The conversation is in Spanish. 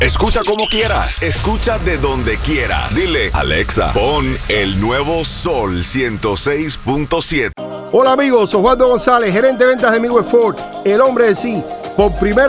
Escucha como quieras. Escucha de donde quieras. Dile, Alexa, pon el nuevo Sol 106.7. Hola amigos, soy Osvaldo González, gerente de ventas de Midwest Ford, el hombre de sí. Por primera